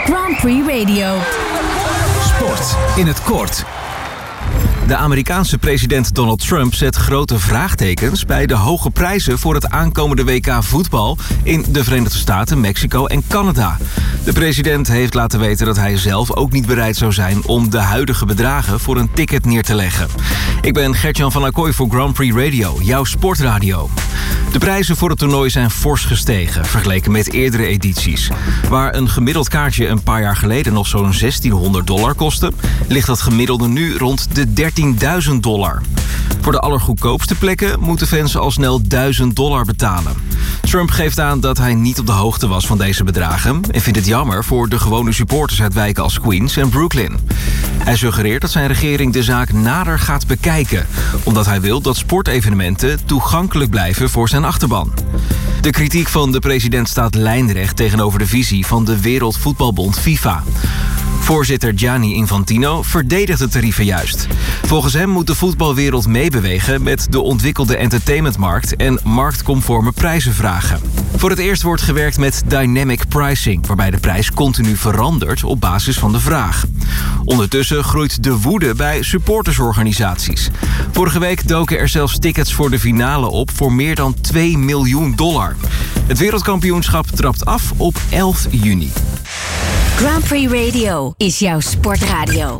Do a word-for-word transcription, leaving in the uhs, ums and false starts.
Grand Prix Radio. Sport in het kort. De Amerikaanse president Donald Trump zet grote vraagtekens bij de hoge prijzen voor het aankomende W K voetbal in de Verenigde Staten, Mexico en Canada. De president heeft laten weten dat hij zelf ook niet bereid zou zijn om de huidige bedragen voor een ticket neer te leggen. Ik ben Gert-Jan van Acquoy voor Grand Prix Radio, jouw sportradio. De prijzen voor het toernooi zijn fors gestegen, vergeleken met eerdere edities. Waar een gemiddeld kaartje een paar jaar geleden nog zo'n zestienhonderd dollar kostte, ligt dat gemiddelde nu rond de dertienduizend dollar. Voor de allergoedkoopste plekken moeten fans al snel duizend dollar betalen. Trump geeft aan dat hij niet op de hoogte was van deze bedragen en vindt het jammer voor de gewone supporters uit wijken als Queens en Brooklyn. Hij suggereert dat zijn regering de zaak nader gaat bekijken, omdat hij wil dat sportevenementen toegankelijk blijven voor zijn achterban. De kritiek van de president staat lijnrecht tegenover de visie van de Wereldvoetbalbond FIFA. Voorzitter Gianni Infantino verdedigt de tarieven juist. Volgens hem moet de voetbalwereld meebewegen met de ontwikkelde entertainmentmarkt en marktconforme prijzen vragen. Voor het eerst wordt gewerkt met dynamic pricing, waarbij de prijs continu verandert op basis van de vraag. Ondertussen groeit de woede bij supportersorganisaties. Vorige week doken er zelfs tickets voor de finale op voor meer dan twee miljoen dollar. Het wereldkampioenschap trapt af op elf juni. Grand Prix Radio is jouw sportradio.